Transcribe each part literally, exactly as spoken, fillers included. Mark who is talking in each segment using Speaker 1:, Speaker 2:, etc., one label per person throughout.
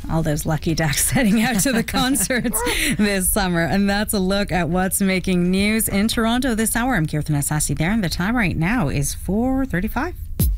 Speaker 1: all those lucky ducks heading out to the concerts this summer. And that's a look at what's making news in Toronto this hour. I'm Kirtan Asasi there, and the time right now is four thirty-five.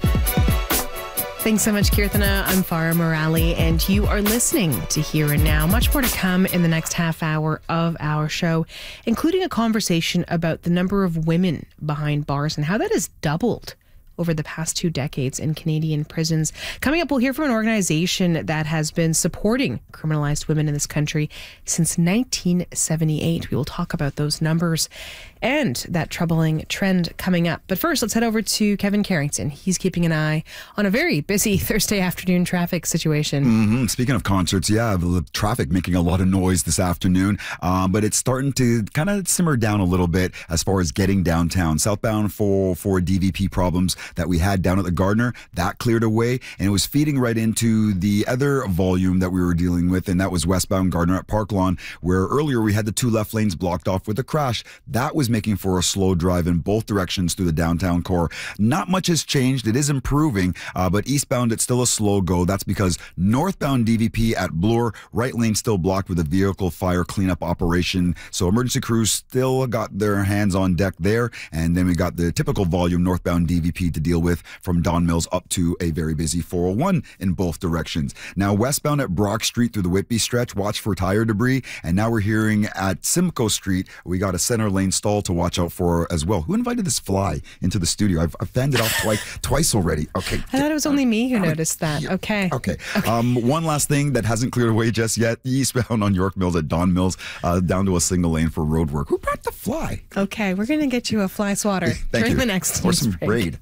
Speaker 2: Thanks so much, Kirtana. I'm Farah Morali, and you are listening to Here and Now. Much more to come in the next half hour of our show, including a conversation about the number of women behind bars and how that has doubled over the past two decades in Canadian prisons. Coming up, we'll hear from an organization that has been supporting criminalized women in this country since nineteen seventy-eight. We will talk about those numbers and that troubling trend coming up. But first, let's head over to Kevin Carrington. He's keeping an eye on a very busy Thursday afternoon traffic situation.
Speaker 3: Mm-hmm. Speaking of concerts, yeah, the traffic making a lot of noise this afternoon, um, but it's starting to kind of simmer down a little bit as far as getting downtown. Southbound for, for D V P problems that we had down at the Gardner, that cleared away, and it was feeding right into the other volume that we were dealing with, and that was westbound Gardner at Park Lawn, where earlier we had the two left lanes blocked off with a crash. That was making for a slow drive in both directions through the downtown core. Not much has changed. It is improving, uh, but eastbound it's still a slow go. That's because northbound D V P at Bloor, right lane still blocked with a vehicle fire cleanup operation. So emergency crews still got their hands on deck there, and then we got the typical volume northbound D V P to deal with from Don Mills up to a very busy four oh one in both directions. Now westbound at Brock Street through the Whitby stretch, watch for tire debris, and now we're hearing at Simcoe Street we got a center lane stall to watch out for as well. Who invited this fly into the studio? I've, I've fanned it off twice twice already. Okay.
Speaker 2: I thought it was only me who noticed that.
Speaker 3: Yeah.
Speaker 2: Okay.
Speaker 3: Okay. okay. Um, one last thing that hasn't cleared away just yet. Eastbound on York Mills at Don Mills, uh, down to a single lane for road work. Who brought the fly?
Speaker 2: Okay, we're going to get you a fly swatter
Speaker 3: Thank
Speaker 2: during
Speaker 3: you.
Speaker 2: the next
Speaker 3: Or
Speaker 2: news
Speaker 3: some
Speaker 2: break.
Speaker 3: braid.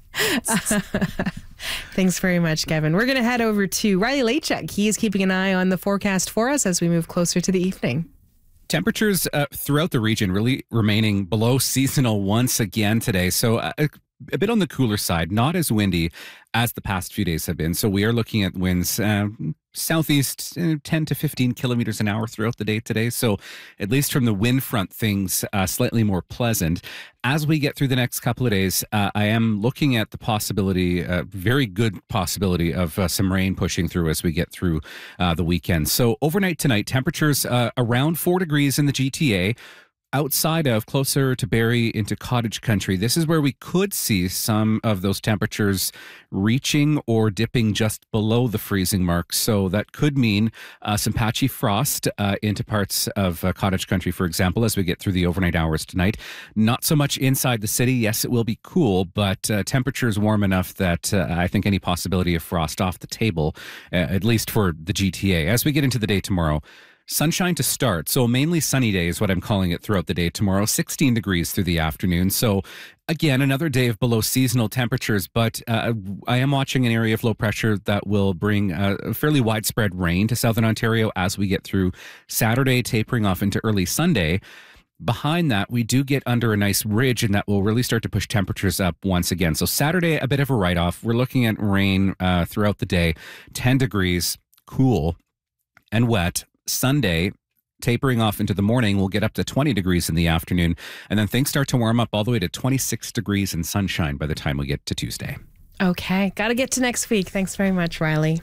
Speaker 2: Thanks very much, Kevin. We're going to head over to Riley Lachuk. He is keeping an eye on the forecast for us as we move closer to the evening.
Speaker 4: Temperatures uh, throughout the region really remaining below seasonal once again today. So uh, a bit on the cooler side, not as windy as the past few days have been. So we are looking at winds uh, southeast uh, ten to fifteen kilometers an hour throughout the day today. So at least from the wind front, things uh, slightly more pleasant. As we get through the next couple of days, uh, I am looking at the possibility, a uh, very good possibility of uh, some rain pushing through as we get through uh, the weekend. So overnight tonight, temperatures uh, around four degrees in the G T A. Outside of, closer to Barrie into cottage country, this is where we could see some of those temperatures reaching or dipping just below the freezing mark. So that could mean uh, some patchy frost uh, into parts of uh, cottage country, for example, as we get through the overnight hours tonight. Not so much inside the city. Yes, it will be cool, but uh, temperatures warm enough that uh, I think any possibility of frost off the table, uh, at least for the G T A. As we get into the day tomorrow, sunshine to start. So mainly sunny day is what I'm calling it throughout the day tomorrow. sixteen degrees through the afternoon. So again, another day of below seasonal temperatures, but uh, I am watching an area of low pressure that will bring uh, fairly widespread rain to southern Ontario as we get through Saturday, tapering off into early Sunday. Behind that, we do get under a nice ridge, and that will really start to push temperatures up once again. So Saturday, a bit of a write-off. We're looking at rain uh, throughout the day, ten degrees, cool and wet. Sunday, tapering off into the morning, we'll get up to twenty degrees in the afternoon, and then things start to warm up all the way to twenty-six degrees and sunshine by the time we get to Tuesday.
Speaker 2: Okay, got to get to next week. Thanks very much, Riley.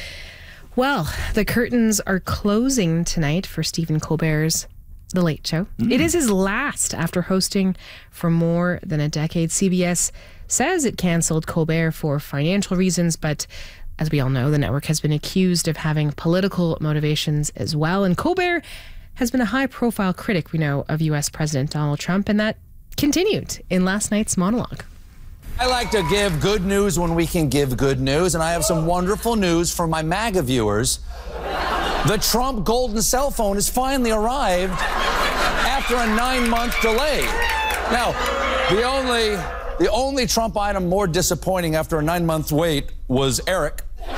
Speaker 2: Well, the curtains are closing tonight for Stephen Colbert's The Late Show. Mm. It is his last after hosting for more than a decade. C B S says it canceled Colbert for financial reasons, but as we all know, the network has been accused of having political motivations as well. And Colbert has been a high-profile critic, we know, of U S President Donald Trump, and that continued in last night's monologue.
Speaker 5: I like to give good news when we can give good news, and I have some wonderful news for my MAGA viewers. The Trump golden cell phone has finally arrived after a nine-month delay. Now, the only... The only Trump item more disappointing after a nine-month wait was Eric.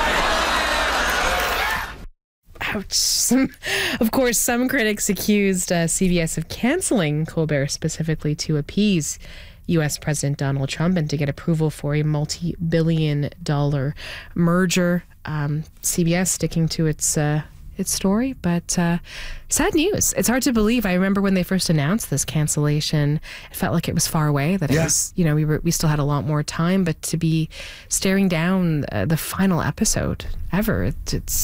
Speaker 2: Ouch. Some, of course, some critics accused uh, C B S of canceling Colbert specifically to appease U S President Donald Trump and to get approval for a multi-billion dollar merger. Um, C B S sticking to its... Uh, its story, but uh, sad news. It's hard to believe. I remember when they first announced this cancellation, it felt like it was far away, that it
Speaker 3: yeah.
Speaker 2: was, you know, we were we still had a lot more time, but to be staring down uh, the final episode ever, it's